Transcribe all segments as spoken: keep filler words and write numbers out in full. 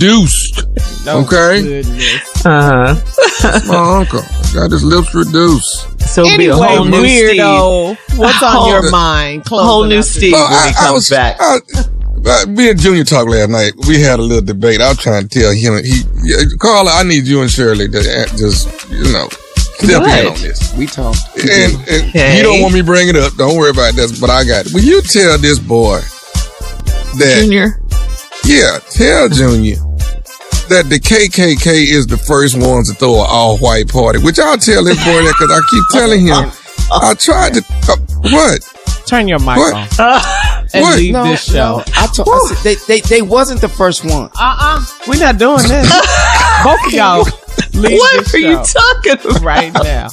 reduced. Oh, okay? Uh-huh. My uncle got his lips reduced. So it'll be a Anyway, whole new weirdo, Steve. what's on Whole- your mind? A whole Closing new out Steve this- No, when I, he I comes was, back. I, I, me and Junior talked last night. We had a little debate. I was trying to tell him, he, yeah, Carla, I need you and Shirley to uh, just, you know, step What? in on this. We talked. And, and Okay. you don't want me to bring it up. Don't worry about this, but I got it. Will you tell this boy that, Junior. yeah, tell Junior that the K K K is the first ones to throw an all-white party, which I'll tell this boy that because I keep telling him, I tried to, uh, what? Turn your mic What? on and What? leave No, this show. no, I told. I said, they, they they wasn't the first one. Uh-uh. We're not doing this. Both of y'all leave What this are you show talking about? right now.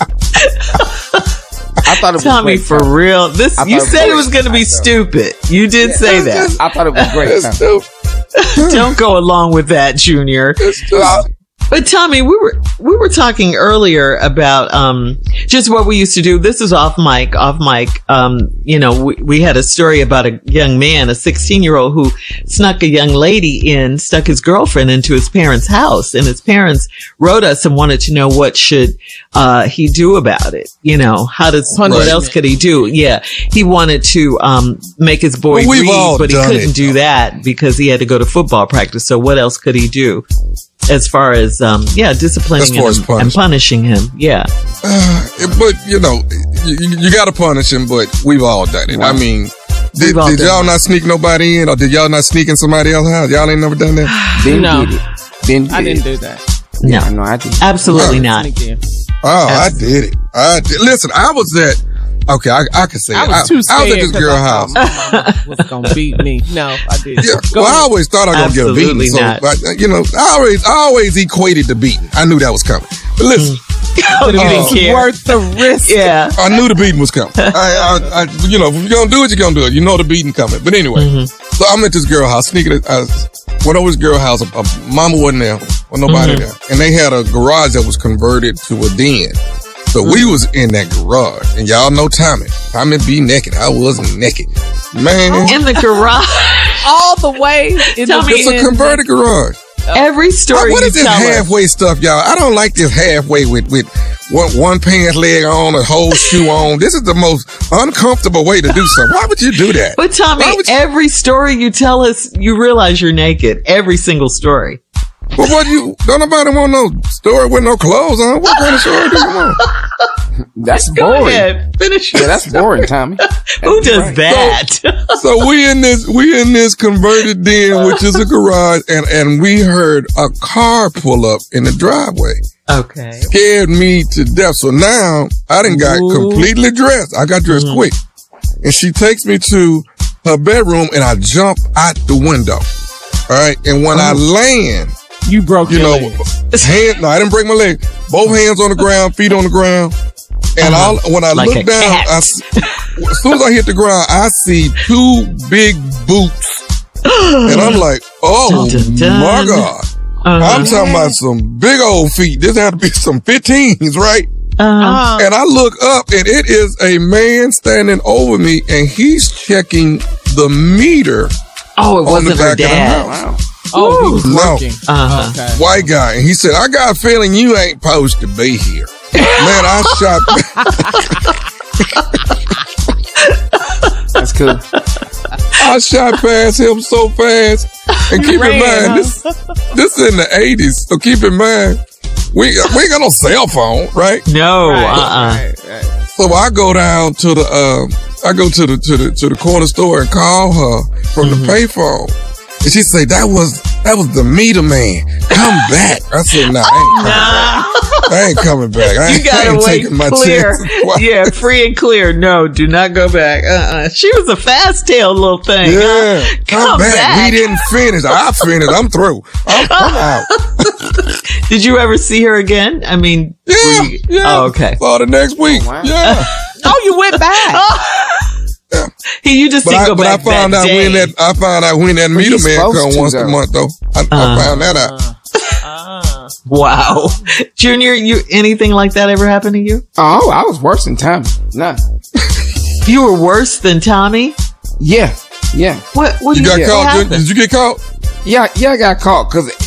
I thought it was Tommy, great. for Tommy. real. This I you thought it said was it was going to be great. stupid. You did say that. I thought it was great. It's Tommy. stupid. Don't go along with that, Junior. It's stupid. But Tommy, we were we were talking earlier about um just what we used to do. This is off mic, off mic. Um, you know, we, we had a story about a young man, a sixteen year old who snuck a young lady in, stuck his girlfriend into his parents' house, and his parents wrote us and wanted to know what should uh he do about it. You know, how does what Punishment. else could he do? Yeah, he wanted to um make his boy Well, we've read, all but he done couldn't it, do though. that because he had to go to football practice. So what else could he do? As far as, um, yeah, disciplining As far him as and punishment. punishing him. Yeah. Uh, but you know, you, you got to punish him. But we've all done it. I mean, did, We've all did done y'all it. not sneak nobody in, or did y'all not sneak in somebody else's house? Y'all ain't never done that. Ben No. did it. Ben did I didn't it. do that. No, I know I did. absolutely not. Sneak in. Oh, I Absolutely. did it. I did. Listen, I was at. Okay, I, I can say I it. was too I, scared. I was at this 'cause girl I house. thought my mama was gonna beat me. No, I didn't. Yeah, Go well, I ahead. always thought I was gonna get a Absolutely beating. So, not. but, uh, you know, I always, I always equated the beating. I knew that was coming. But listen, Oh, you Uh, didn't It's care. worth the risk. Yeah. I knew the beating was coming. I, I, I, you know, if you're gonna do it, you're gonna do it. You know the beating coming. But anyway, Mm-hmm. so I'm at this girl house, sneaking. I went over this girl house. A, a mama wasn't there, or nobody Mm-hmm. there, and they had a garage that was converted to a den. So we was in that garage, and y'all know Tommy. Tommy be naked. I wasn't naked, man. In the garage. All the way. In Tell the me- It's a end. converted garage. Every story What you is this tell us. halfway stuff, y'all? I don't like this halfway with with one, one pants leg on, a whole shoe on. This is the most uncomfortable way to do something. Why would you do that? But Tommy, Why would you- every story you tell us, you realize you're naked. Every single story. But what do you? Don't nobody want no story with no clothes on. What kind of story do you want? That's Go boring. ahead. Finish. Yeah, that's boring, Tommy. Who does right. that? So we in this we in this converted den, which is a garage, and and we heard a car pull up in the driveway. Okay. Scared me to death. So now I done got Ooh. completely dressed. I got dressed quick. And she takes me to her bedroom and I jump out the window. All right. And when I land, You broke you your know, legs. hand, no, I didn't break my leg. Both hands on the ground, feet on the ground. And Uh-huh. all, when I Like a look down, cat. I s as soon as I hit the ground, I see two big boots. And I'm like, oh Dun, dun, dun. my God. Uh-huh. I'm talking about some big old feet. This had to be some fifteens, right? Uh-huh. Uh, And I look up and it is a man standing over me and he's checking the meter. Oh, it on the wasn't her back of the dad. house. Wow. oh, he was No. working. Uh-huh. Okay. White guy. And he said, I got a feeling you ain't supposed to be here. Man, I shot. That's cool. I shot past him so fast. And keep in Ran, mind, huh? this this is in the eighties. So keep in mind, we, we ain't got no cell phone, right? No, Right, uh-uh. right, right. So I go down to the um, I go to the to the to the corner store and call her from Mm-hmm. the payphone, and she say that was that was the meter man. Come back. I said, nah, I ain't coming back. I ain't coming back. I, You ain't- I gotta ain't wait taking my clear. chances. Why- Yeah, free and clear. No, do not go back. Uh-uh. She was a fast-tailed little thing. Yeah, huh? come, back. We didn't finish. I finished. I'm through. I'm, I'm out. Did you ever see her again? I mean, Yeah, were you- yeah. Oh, okay. Saw the next week. Oh, wow. Yeah. Oh, you went back. He, you just But didn't I, go but I back found that out when day. that I found out when that meter he's man supposed come to, once though. a month though. I, I Uh. found that out. Uh, Wow. Junior, you anything like that ever happened to you? Oh, I was worse than Tommy. Nah. You were worse than Tommy? Yeah. Yeah. What what You do got what caught? Did, happened? did you get caught? Yeah, yeah, I got caught because